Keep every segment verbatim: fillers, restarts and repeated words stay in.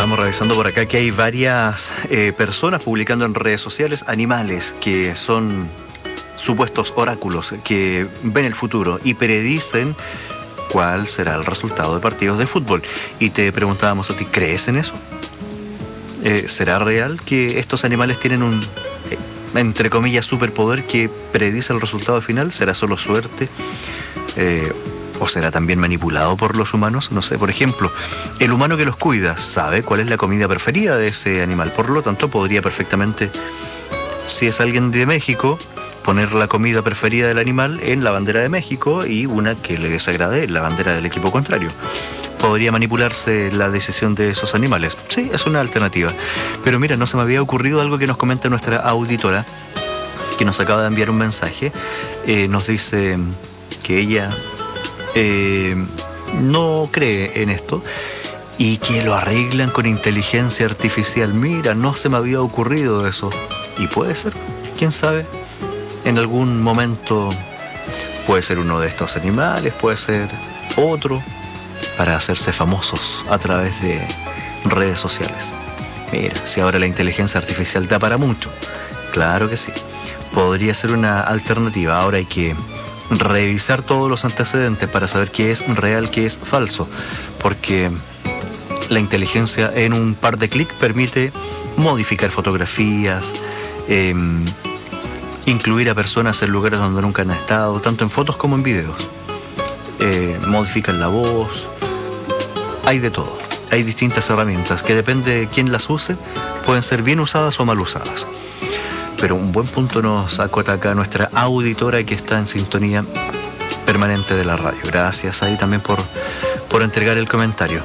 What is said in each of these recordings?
Estábamos revisando por acá que hay varias eh, personas publicando en redes sociales animales que son supuestos oráculos que ven el futuro y predicen cuál será el resultado de partidos de fútbol. Y te preguntábamos a ti, ¿crees en eso? Eh, ¿Será real que estos animales tienen un, eh, entre comillas, superpoder que predice el resultado final? ¿Será solo suerte? Eh, ¿O será también manipulado por los humanos? No sé, por ejemplo, el humano que los cuida sabe cuál es la comida preferida de ese animal. Por lo tanto, podría perfectamente, si es alguien de México, poner la comida preferida del animal en la bandera de México y una que le desagrade en la bandera del equipo contrario. ¿Podría manipularse la decisión de esos animales? Sí, es una alternativa. Pero mira, no se me había ocurrido algo que nos comenta nuestra auditora, que nos acaba de enviar un mensaje. Eh, nos dice que ella eh, no cree en esto y que lo arreglan con inteligencia artificial. Mira, no se me había ocurrido eso. Y puede ser, quién sabe. En algún momento puede ser uno de estos animales, puede ser otro, para hacerse famosos a través de redes sociales. Mira, si ahora la inteligencia artificial da para mucho, claro que sí. Podría ser una alternativa. Ahora hay que revisar todos los antecedentes para saber qué es real, qué es falso, porque la inteligencia en un par de clics permite modificar fotografías, eh, incluir a personas en lugares donde nunca han estado, tanto en fotos como en videos. Eh, modifican la voz, hay de todo. Hay distintas herramientas que depende de quién las use, pueden ser bien usadas o mal usadas. Pero un buen punto nos acota acá nuestra auditora que está en sintonía permanente de la radio. Gracias ahí también por, por entregar el comentario.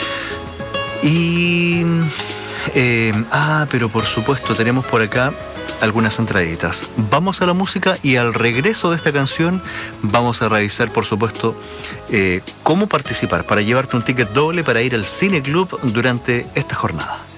Y... Eh, ah, pero por supuesto tenemos por acá algunas entraditas. Vamos a la música y al regreso de esta canción vamos a revisar, por supuesto, eh, cómo participar para llevarte un ticket doble para ir al Cine Club durante esta jornada.